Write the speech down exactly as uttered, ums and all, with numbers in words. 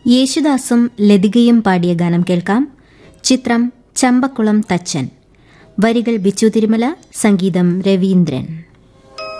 യേശുദാസും ലതികയും പാടിയ ഗാനം കേൾക്കാം. ചിത്രം ചമ്പക്കുളം തച്ചൻ. വരികൾ ബിച്ചു തിരുമല, സംഗീതം രവീന്ദ്രൻ.